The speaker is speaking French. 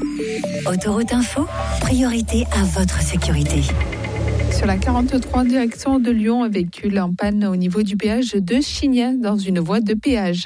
Autoroute Info, priorité à votre sécurité. Sur la 43 direction de Lyon, un véhicule en panne au niveau du péage de Chigny dans une voie de péage.